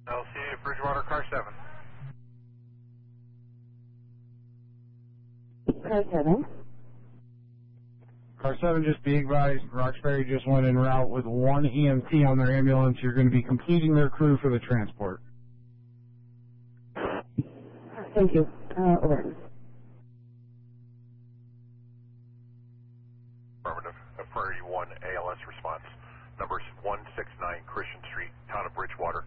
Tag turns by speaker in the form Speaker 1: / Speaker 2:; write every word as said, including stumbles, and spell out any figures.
Speaker 1: L C A Bridgewater, car seven.
Speaker 2: Car seven.
Speaker 3: Car seven, just be advised, Roxbury just went en route with one E M T on their ambulance. You're going to be completing their crew for the transport.
Speaker 2: Thank you. Uh, over.
Speaker 1: Affirmative. A Prairie one A L S response. Numbers one six nine Christian Street, Town of Bridgewater.